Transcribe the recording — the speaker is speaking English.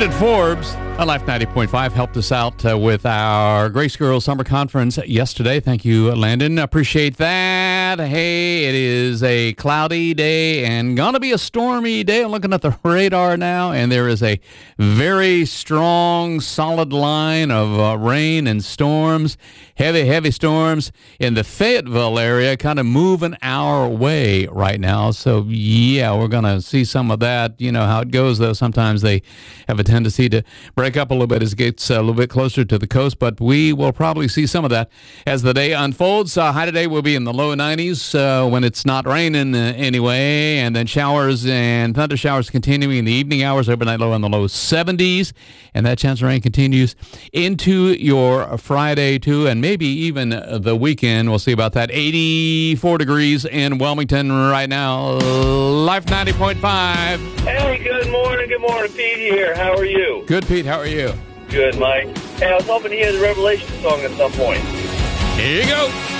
Landon Forbes on Life 90.5 helped us out with our Grace Girls Summer Conference yesterday. Thank you, Landon. Appreciate that. Hey, it is a cloudy day and going to be a stormy day. I'm looking at the radar now, and there is a very strong, solid line of rain and storms, heavy storms in the Fayetteville area, kind of moving our way right now. So, yeah, we're going to see some of that. You know how it goes, though. Sometimes they have a tendency to break up a little bit as it gets a little bit closer to the coast, but we will probably see some of that as the day unfolds. High today will be in the low 90s when it's not raining anyway, and then showers and thunder showers continuing in the evening hours, overnight low in the low 70s, and that chance of rain continues into your Friday too, and maybe even the weekend. We'll see about that. 84 degrees in Wilmington right now. Life 90.5. Hey, good morning, Pete here. How are you? Good, Pete. How are you? Good, Mike. Hey, I was hoping to hear the Revelation song at some point. Here you go.